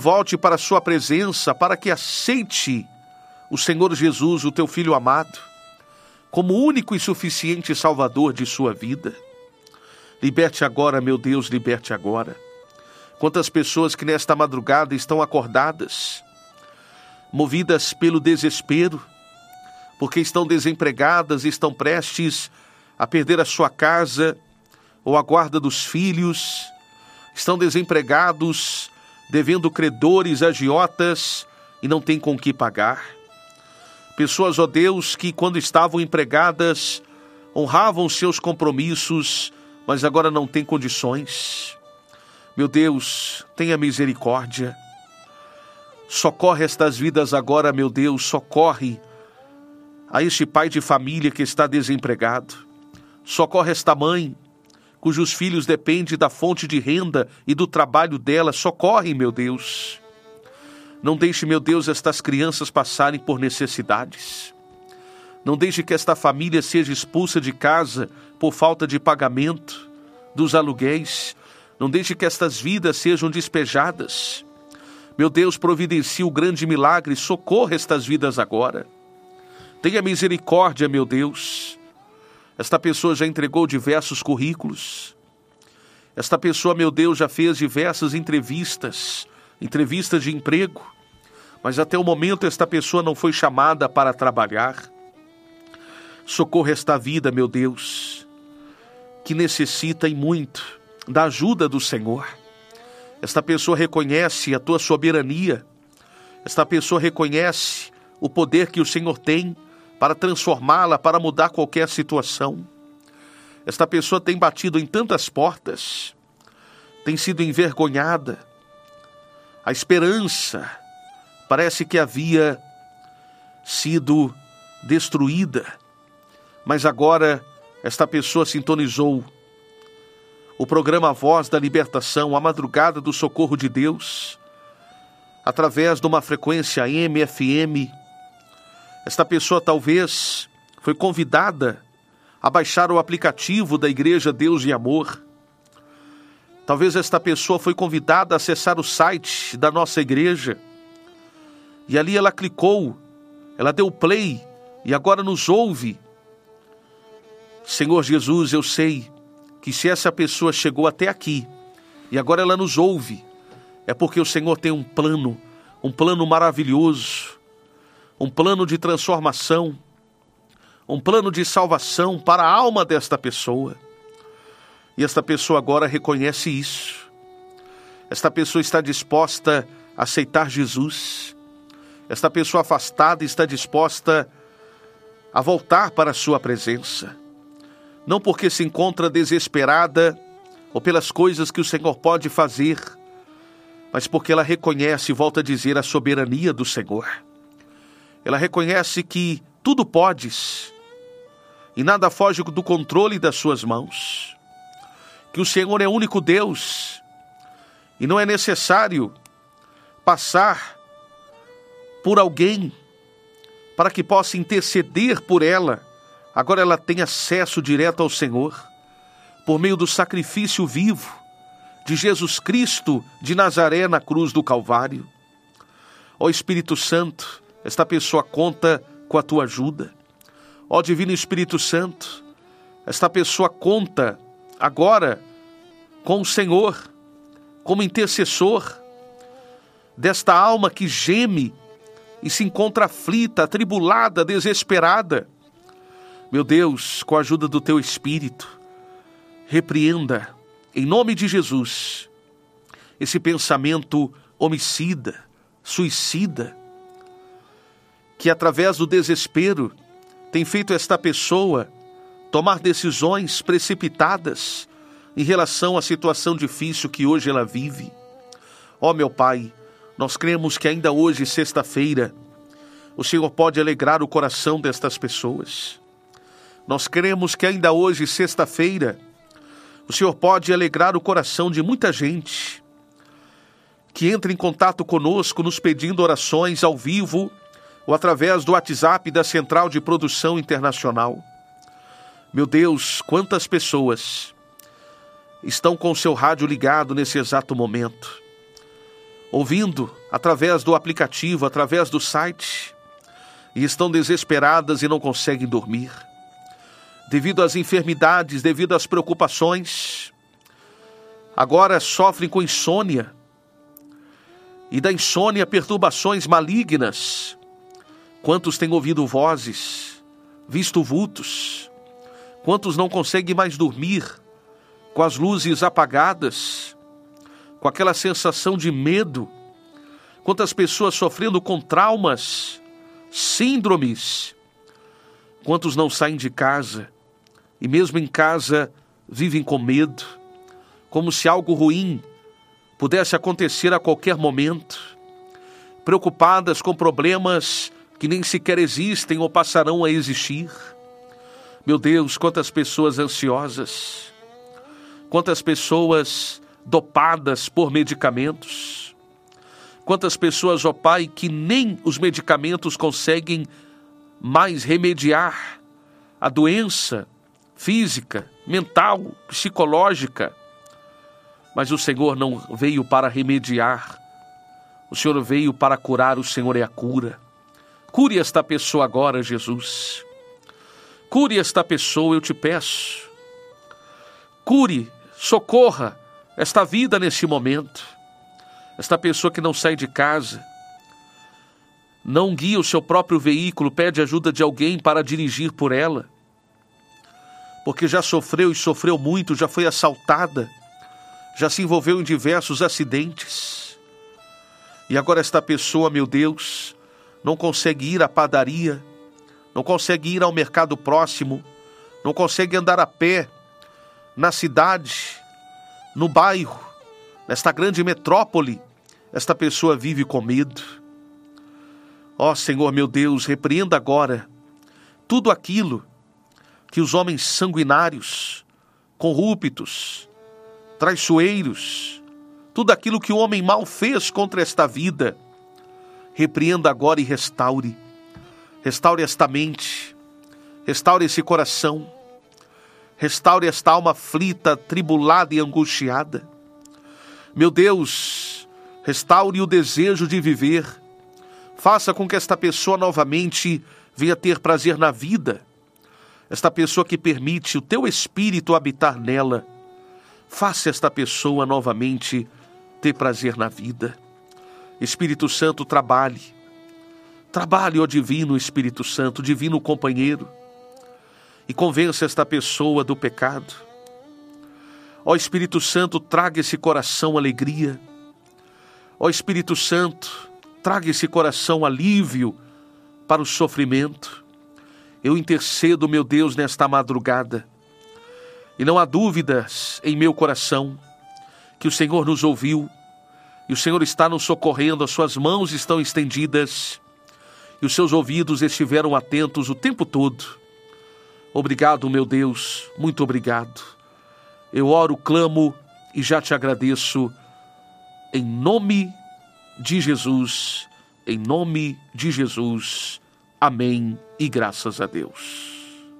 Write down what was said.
volte para a sua presença, para que aceite o Senhor Jesus, o teu Filho amado, como único e suficiente Salvador de sua vida. Liberte agora, meu Deus, liberte agora. Quantas pessoas que nesta madrugada estão acordadas, movidas pelo desespero, porque estão desempregadas, estão prestes a perder a sua casa ou a guarda dos filhos, estão desempregados, devendo credores, agiotas e não têm com que pagar. Pessoas, ó Deus, que quando estavam empregadas honravam seus compromissos, mas agora não têm condições. Meu Deus, tenha misericórdia. Socorre estas vidas agora, meu Deus, socorre a este pai de família que está desempregado. Socorre esta mãe, cujos filhos dependem da fonte de renda e do trabalho dela. Socorre, meu Deus. Não deixe, meu Deus, estas crianças passarem por necessidades. Não deixe que esta família seja expulsa de casa por falta de pagamento dos aluguéis. Não deixe que estas vidas sejam despejadas. Meu Deus, providencie o grande milagre, socorra estas vidas agora. Tenha misericórdia, meu Deus. Esta pessoa já entregou diversos currículos. Esta pessoa, meu Deus, já fez diversas entrevistas de emprego. Mas até o momento esta pessoa não foi chamada para trabalhar. Socorra esta vida, meu Deus, que necessita e muito da ajuda do Senhor. Esta pessoa reconhece a tua soberania. Esta pessoa reconhece o poder que o Senhor tem para transformá-la, para mudar qualquer situação. Esta pessoa tem batido em tantas portas, tem sido envergonhada. A esperança parece que havia sido destruída, mas agora esta pessoa sintonizou o programa Voz da Libertação, a madrugada do socorro de Deus, através de uma frequência AM, FM. Esta pessoa talvez foi convidada a baixar o aplicativo da Igreja Deus e Amor. Talvez esta pessoa foi convidada a acessar o site da nossa igreja. E ali ela clicou, ela deu play e agora nos ouve. Senhor Jesus, eu sei que se essa pessoa chegou até aqui e agora ela nos ouve, é porque o Senhor tem um plano maravilhoso, um plano de transformação, um plano de salvação para a alma desta pessoa. E esta pessoa agora reconhece isso. Esta pessoa está disposta a aceitar Jesus. Esta pessoa afastada está disposta a voltar para a sua presença. Não porque se encontra desesperada ou pelas coisas que o Senhor pode fazer, mas porque ela reconhece, volta a dizer, a soberania do Senhor. Ela reconhece que tudo podes e nada foge do controle das suas mãos. Que o Senhor é o único Deus e não é necessário passar por alguém para que possa interceder por ela. Agora ela tem acesso direto ao Senhor por meio do sacrifício vivo de Jesus Cristo de Nazaré na cruz do Calvário. Ó Espírito Santo, esta pessoa conta com a tua ajuda. Ó Divino Espírito Santo, esta pessoa conta agora com o Senhor como intercessor desta alma que geme e se encontra aflita, atribulada, desesperada. Meu Deus, com a ajuda do teu Espírito, repreenda, em nome de Jesus, esse pensamento homicida, suicida, que através do desespero tem feito esta pessoa tomar decisões precipitadas em relação à situação difícil que hoje ela vive. Ó meu Pai, nós cremos que ainda hoje, sexta-feira, o Senhor pode alegrar o coração destas pessoas. Nós cremos que ainda hoje, sexta-feira, o Senhor pode alegrar o coração de muita gente que entra em contato conosco nos pedindo orações ao vivo ou através do WhatsApp da Central de Produção Internacional. Meu Deus, quantas pessoas estão com o seu rádio ligado nesse exato momento, ouvindo através do aplicativo, através do site, e estão desesperadas e não conseguem dormir, devido às enfermidades, devido às preocupações, agora sofrem com insônia, e da insônia perturbações malignas. Quantos têm ouvido vozes, visto vultos? Quantos não conseguem mais dormir com as luzes apagadas, com aquela sensação de medo? Quantas pessoas sofrendo com traumas, síndromes? Quantos não saem de casa e mesmo em casa vivem com medo, como se algo ruim pudesse acontecer a qualquer momento, preocupadas com problemas que nem sequer existem ou passarão a existir? Meu Deus, quantas pessoas ansiosas, quantas pessoas dopadas por medicamentos, quantas pessoas, ó Pai, que nem os medicamentos conseguem mais remediar a doença física, mental, psicológica. Mas o Senhor não veio para remediar, o Senhor veio para curar, o Senhor é a cura. Cure esta pessoa agora, Jesus. Cure esta pessoa, eu te peço. Cure, socorra esta vida nesse momento. Esta pessoa que não sai de casa, não guia o seu próprio veículo, pede ajuda de alguém para dirigir por ela, porque já sofreu e sofreu muito, já foi assaltada, já se envolveu em diversos acidentes. E agora esta pessoa, meu Deus, não consegue ir à padaria, não consegue ir ao mercado próximo, não consegue andar a pé na cidade, no bairro, nesta grande metrópole. Esta pessoa vive com medo. Ó Senhor, meu Deus, repreenda agora tudo aquilo que os homens sanguinários, corruptos, traiçoeiros, tudo aquilo que o homem mal fez contra esta vida, repreenda agora e restaure. Restaure esta mente, restaure esse coração, restaure esta alma aflita, tribulada e angustiada. Meu Deus, restaure o desejo de viver. Faça com que esta pessoa novamente venha ter prazer na vida. Esta pessoa que permite o teu Espírito habitar nela. Faça esta pessoa novamente ter prazer na vida. Espírito Santo, trabalhe. Trabalhe, ó divino Espírito Santo, divino companheiro, e convença esta pessoa do pecado. Ó Espírito Santo, traga esse coração alegria. Ó Espírito Santo, traga esse coração alívio para o sofrimento. Eu intercedo, meu Deus, nesta madrugada, e não há dúvidas em meu coração que o Senhor nos ouviu, e o Senhor está nos socorrendo, as suas mãos estão estendidas, e os seus ouvidos estiveram atentos o tempo todo. Obrigado, meu Deus, muito obrigado. Eu oro, clamo e já te agradeço, em nome de Jesus, em nome de Jesus. Amém e graças a Deus.